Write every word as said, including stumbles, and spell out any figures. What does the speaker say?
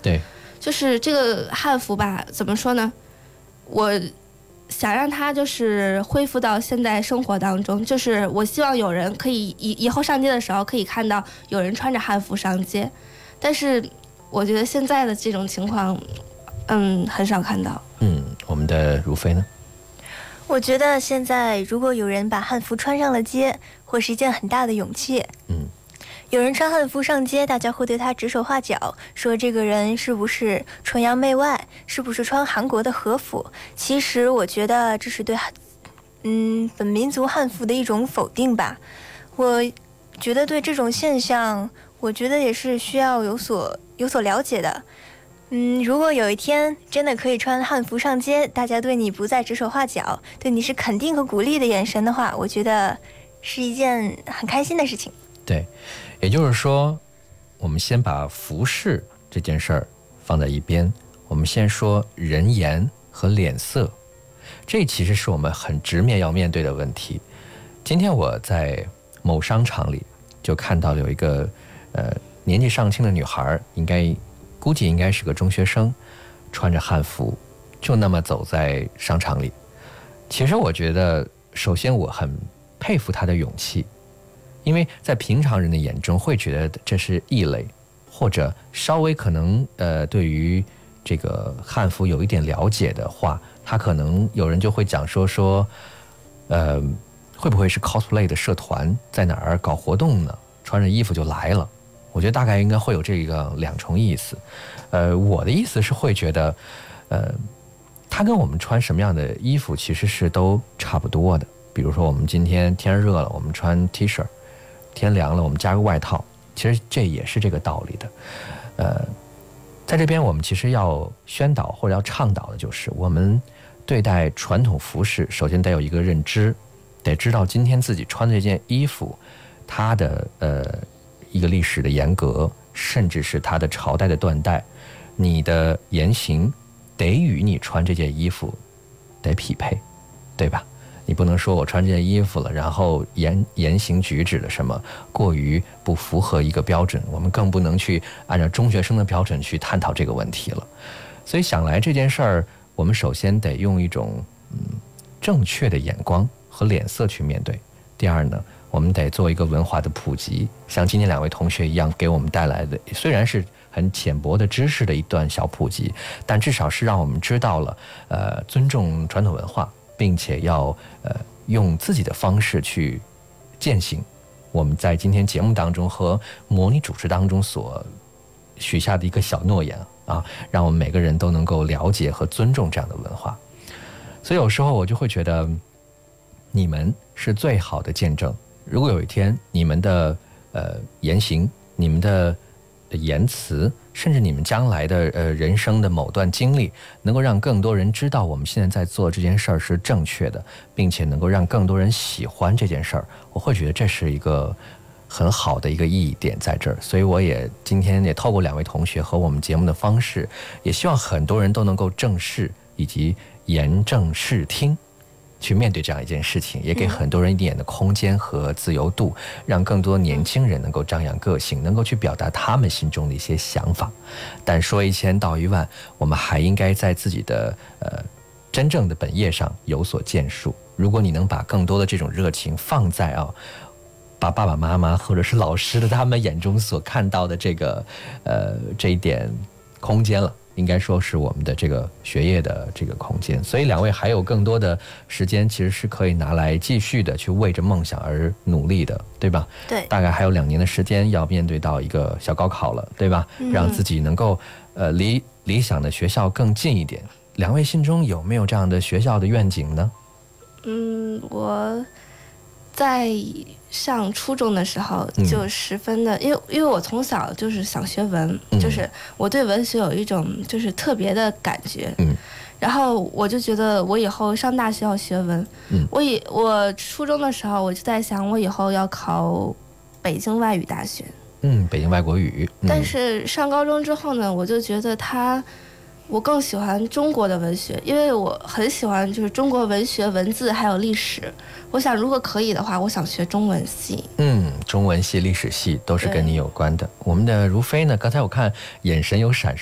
对， 就是这个汉服吧，怎么说呢？我想让它就是恢复到现在生活当中，就是我希望有人可以以以后上街的时候可以看到有人穿着汉服上街，但是我觉得现在的这种情况，嗯，很少看到。 嗯，我们的如飞呢？ 我觉得现在如果有人把汉服穿上了街，会是一件很大的勇气。 嗯。 有人穿汉服上街，大家会对他指手画脚，说这个人是不是崇洋媚外，是不是穿韩国的和服。其实我觉得这是对嗯本民族汉服的一种否定吧。我觉得对这种现象，我觉得也是需要有所有所了解的。嗯，如果有一天真的可以穿汉服上街，大家对你不再指手画脚，对你是肯定和鼓励的眼神的话，我觉得是一件很开心的事情。 对，也就是说，我们先把服饰这件事儿放在一边，我们先说人言和脸色，这其实是我们很直面要面对的问题。今天我在某商场里就看到有一个呃年纪尚轻的女孩，应该估计应该是个中学生，穿着汉服就那么走在商场里。其实我觉得，首先我很佩服她的勇气。因为在平常人的眼中会觉得这是异类，或者稍微可能呃对于这个汉服有一点了解的话，他可能有人就会讲说说呃会不会是 cosplay 的社团在哪儿搞活动呢，穿着衣服就来了。我觉得大概应该会有这个两重意思。呃我的意思是会觉得呃他跟我们穿什么样的衣服其实是都差不多的。比如说我们今天天热了，我们穿 T 恤，天凉了我们加个外套，其实这也是这个道理的。呃，在这边我们其实要宣导或者要倡导的就是，我们对待传统服饰，首先得有一个认知，得知道今天自己穿的这件衣服，它的呃一个历史的沿革，甚至是它的朝代的断代，你的言行得与你穿这件衣服得匹配，对吧？你不能说我穿这件衣服了，然后言言行举止的什么过于不符合一个标准，我们更不能去按照中学生的标准去探讨这个问题了。所以想来这件事儿，我们首先得用一种嗯正确的眼光和脸色去面对。第二呢，我们得做一个文化的普及，像今天两位同学一样给我们带来的，虽然是很浅薄的知识的一段小普及，但至少是让我们知道了呃尊重传统文化，并且要呃用自己的方式去践行我们在今天节目当中和模拟主持当中所许下的一个小诺言啊，让我们每个人都能够了解和尊重这样的文化。所以有时候我就会觉得，你们是最好的见证。如果有一天你们的呃言行，你们的言辞，甚至你们将来的呃人生的某段经历，能够让更多人知道我们现在在做这件事儿是正确的，并且能够让更多人喜欢这件事儿，我会觉得这是一个很好的一个意义点在这儿。所以我也今天也透过两位同学和我们节目的方式，也希望很多人都能够正视以及言正视听去面对这样一件事情，也给很多人一点的空间和自由度，让更多年轻人能够张扬个性，能够去表达他们心中的一些想法。但说一千道一万，我们还应该在自己的呃真正的本业上有所建树。如果你能把更多的这种热情放在啊，把爸爸妈妈或者是老师的他们眼中所看到的这个呃这一点空间了，应该说是我们的这个学业的这个空间。所以两位还有更多的时间，其实是可以拿来继续的去为着梦想而努力的，对吧？ 对， 大概还有两年的时间要面对到一个小高考了，对吧？ 嗯、 让自己能够呃离理想的学校更近一点。两位心中有没有这样的学校的愿景呢？ 嗯，我在上初中的时候就十分的，嗯、因为因为我从小就是想学文，嗯、就是我对文学有一种就是特别的感觉，嗯，然后我就觉得我以后上大学要学文，嗯，我以我初中的时候我就在想，我以后要考北京外语大学， 嗯，北京外国语， 嗯、但是上高中之后呢，我就觉得它。我更喜欢中国的文学，因为我很喜欢就是中国文学文字还有历史。我想如果可以的话，我想学中文系。 嗯，中文系、历史系都是跟你有关的。我们的如飞呢，刚才我看眼神有闪烁。